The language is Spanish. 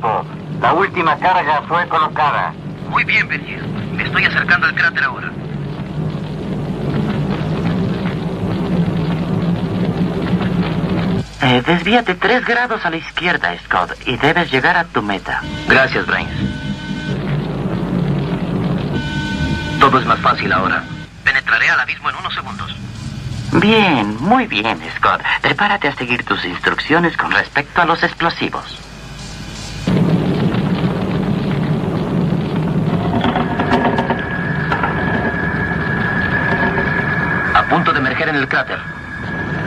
piloto. La última carga fue colocada. Muy bien, Bernier. Me estoy acercando al cráter ahora. Desvíate 3 grados a la izquierda, Scott, y debes llegar a tu meta. Gracias, Brains. Todo es más fácil ahora. Penetraré al abismo en unos segundos. Bien, muy bien, Scott. Prepárate a seguir tus instrucciones con respecto a los explosivos. A punto de emerger en el cráter.